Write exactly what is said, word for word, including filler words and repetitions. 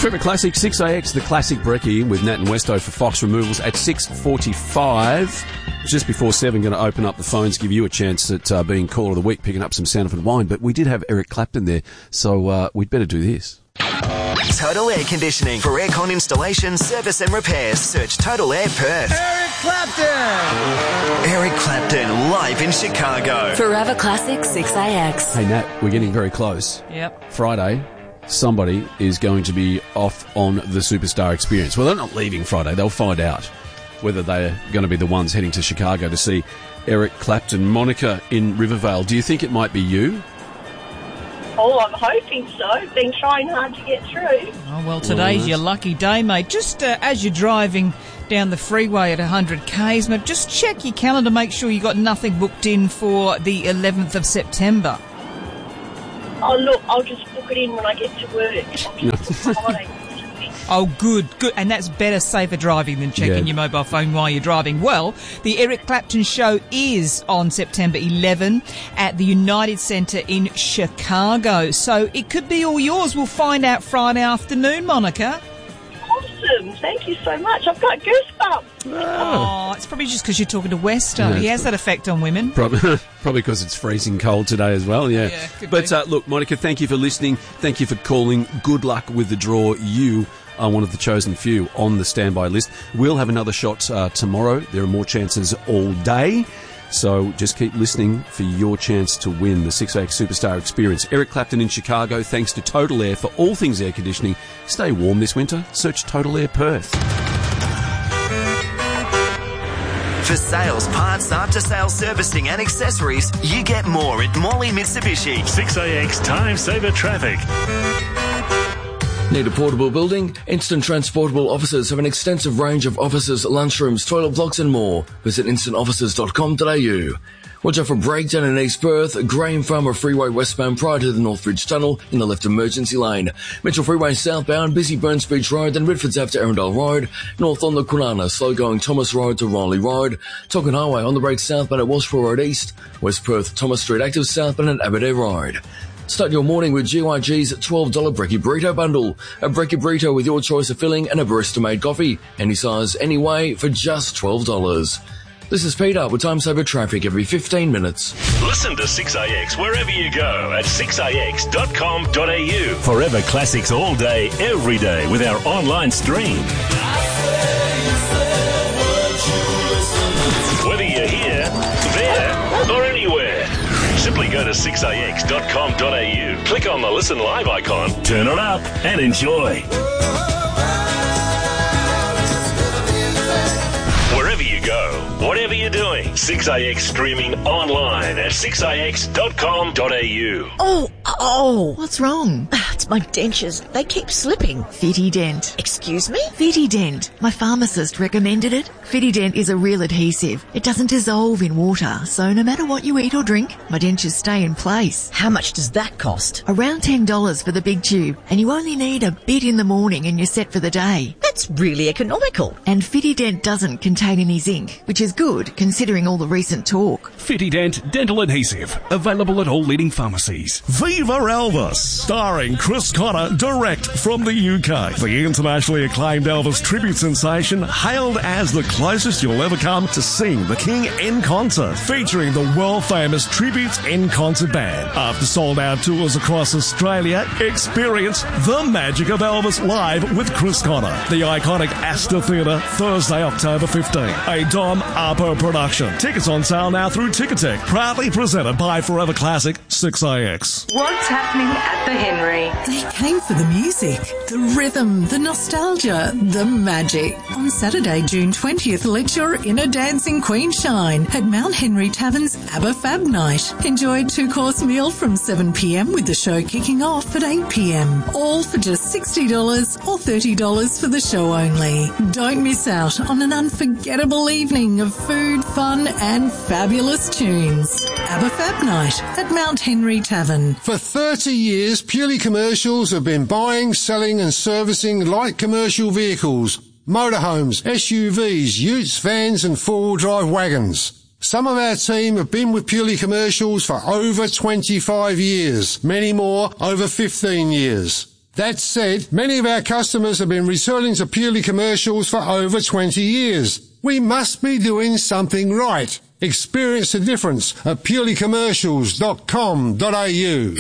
Forever Classic, six A X, the classic brekkie with Nat and Westo for Fox Removals at six forty-five. Just before seven, going to open up the phones, give you a chance at uh, being Caller of the Week, picking up some Sound of Wine. But we did have Eric Clapton there, so uh, we'd better do this. Total Air Conditioning. For aircon installation, service and repairs, search Total Air Perth. Eric Clapton! Eric Clapton, live in Chicago. Forever Classic, six A X. Hey, Nat, we're getting very close. Yep. Friday, somebody is going to be off on the Superstar Experience. Well, they're not leaving Friday. They'll find out whether they're going to be the ones heading to Chicago to see Eric Clapton. Monica in Rivervale, do you think it might be you? Oh, I'm hoping so. Been trying hard to get through. Oh, well, today's your lucky day, mate. Just uh, as you're driving down the freeway at one hundred kays, mate, just check your calendar, make sure you got nothing booked in for the eleventh of September. Oh, look, I'll just book it in when I get to work. I'll just book holiday. Oh, good, good. And that's better, safer driving than checking Yeah. your mobile phone while you're driving. Well, the Eric Clapton show is on September eleventh at the United Centre in Chicago. So it could be all yours. We'll find out Friday afternoon, Monica. Awesome. Thank you so much. I've got goosebumps. Oh, it's probably just because you're talking to Westo. Yeah, he it's has that effect on women. Probably probably because it's freezing cold today as well, yeah. Yeah, could but be. uh, look, Monica, thank you for listening. Thank you for calling. Good luck with the draw. You are one of the chosen few on the standby list. We'll have another shot uh, tomorrow. There are more chances all day. So just keep listening for your chance to win the six A X Superstar Experience. Eric Clapton in Chicago, thanks to Total Air for all things air conditioning. Stay warm this winter. Search Total Air Perth. For sales, parts, after-sales servicing and accessories, you get more at Morley Mitsubishi. six A X Time Saver Traffic. Need a portable building? Instant Transportable Offices have an extensive range of offices, lunchrooms, toilet blocks and more. Visit instant offices dot com dot a u. Watch out for breakdown in East Perth, Graham Farmer Freeway westbound prior to the Northbridge Tunnel in the left emergency lane. Mitchell Freeway southbound, busy Burns Beach Road, then Redford's after Arundel Road. North on the Kwinana, slow going Thomas Road to Riley Road. Tonkin Highway on the break southbound at Walshpur Road East. West Perth, Thomas Street active southbound at Aberdare Road. Start your morning with G Y G's twelve dollars Brekkie Burrito Bundle. A Brekkie Burrito with your choice of filling and a barista-made coffee. Any size, any way, for just twelve dollars. This is Peter with Time Saver Traffic every fifteen minutes. Listen to six A X wherever you go at six A X dot com dot a u. Forever Classics all day, every day with our online stream. Whether you're here, there, or anywhere, simply go to six A X dot com dot a u, click on the Listen Live icon, turn it up, and enjoy. Wherever you go, whatever you're doing, six A X streaming online at six A X dot com dot a u. Oh, oh, what's wrong? It's my dentures. They keep slipping. Fitident. Excuse me? Fitident. My pharmacist recommended it. Fitident is a real adhesive. It doesn't dissolve in water, so no matter what you eat or drink, my dentures stay in place. How much does that cost? Around ten dollars for the big tube, and you only need a bit in the morning and you're set for the day. That's really economical. And Fitident doesn't contain any zinc, which is good considering all the recent talk. Fitident Dental Adhesive, available at all leading pharmacies. Viva Elvis, starring Chris Connor, direct from the U K. The internationally acclaimed Elvis tribute sensation, hailed as the closest you'll ever come to seeing the King in concert, featuring the world-famous Tributes in Concert Band. After sold-out tours across Australia, experience the magic of Elvis live with Chris Connor. The iconic Astor Theatre, Thursday, October fifteenth. A Dom Arpo production. Tickets on sale now through Ticketek. Proudly presented by Forever Classic six A X. What's happening at the Henry? They came for the music, the rhythm, the nostalgia, the magic. On Saturday, June twentieth, let your inner dancing queen shine at Mount Henry Tavern's ABBA Fab Night. Enjoy a two-course meal from seven p.m. with the show kicking off at eight p.m. All for just sixty dollars or thirty dollars for the show only. Don't miss out on an unforgettable evening of food, fun and fabulous tunes. ABBA Fab Night at Mount Henry Tavern. For thirty years, Purely Commercials have been buying, selling and servicing light commercial vehicles, motorhomes, S U Vs, utes, vans and four-wheel drive wagons. Some of our team have been with Purely Commercials for over twenty-five years, many more over fifteen years. That said, many of our customers have been returning to Purely Commercials for over twenty years. We must be doing something right. Experience the difference at purely commercials dot com dot a u.